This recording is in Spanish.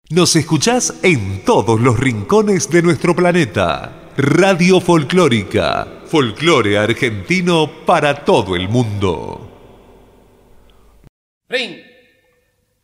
Nos escuchás en todos los rincones de nuestro planeta. Radio Folclórica. Folclore argentino para todo el mundo. Ring.